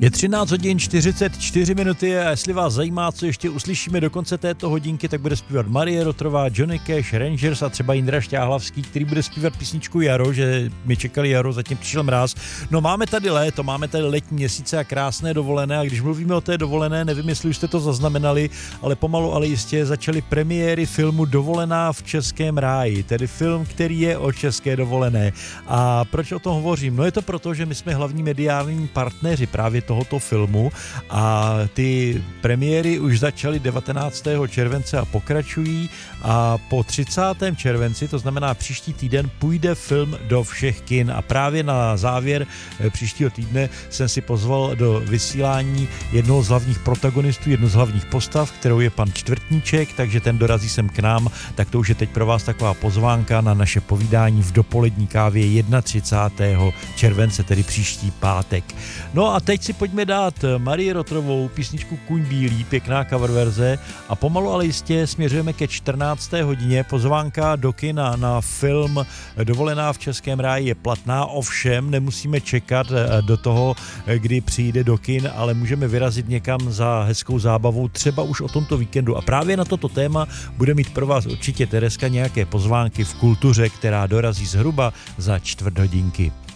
Je 13 hodin 44 minuty a jestli vás zajímá, co ještě uslyšíme do konce této hodinky, tak bude zpívat Marie Rotrová, Johnny Cash, Rangers a třeba Jindra Šťáhlavský, který bude zpívat písničku Jaro, že mi čekali jaro, zatím přišel mráz. No máme tady léto, máme tady letní měsíce a krásné dovolené a když mluvíme o té dovolené, nevím, jestli už jste to zaznamenali, ale pomalu, ale jistě začaly premiéry filmu Dovolená v českém ráji, tedy film, který je o české dovolené. A proč o tom hovořím? No je to proto, že my jsme hlavní mediální partneři právě tohoto filmu a ty premiéry už začaly 19. července a pokračují a po 30. červenci, to znamená příští týden, půjde film do všech kin a právě na závěr příštího týdne jsem si pozval do vysílání jednoho z hlavních protagonistů, jednu z hlavních postav, kterou je pan Čtvrtníček, takže ten dorazí sem k nám, tak to už je teď pro vás taková pozvánka na naše povídání v dopolední kávě 31. července, tedy příští pátek. No a teď si pojďme dát Marii Rotrovou písničku Kůň bílý, pěkná cover verze a pomalu ale jistě směřujeme ke 14. hodině. Pozvánka do kina na film Dovolená v českém ráji je platná, ovšem nemusíme čekat do toho, kdy přijde do kin, ale můžeme vyrazit někam za hezkou zábavou, třeba už o tomto víkendu. A právě na toto téma bude mít pro vás určitě Tereska nějaké pozvánky v kultuře, která dorazí zhruba za čtvrt hodinky.